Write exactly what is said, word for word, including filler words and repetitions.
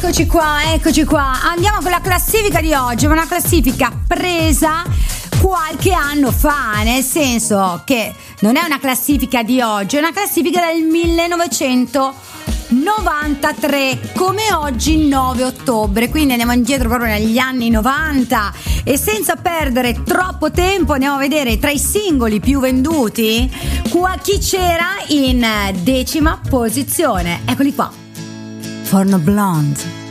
Eccoci qua, eccoci qua. Andiamo con la classifica di oggi, una classifica presa qualche anno fa, nel senso che non è una classifica di oggi, è una classifica del millenovecentonovantatré, come oggi nove ottobre, quindi andiamo indietro proprio negli anni novanta e senza perdere troppo tempo andiamo a vedere tra i singoli più venduti qua chi c'era in decima posizione. Eccoli qua. Forno Blonde.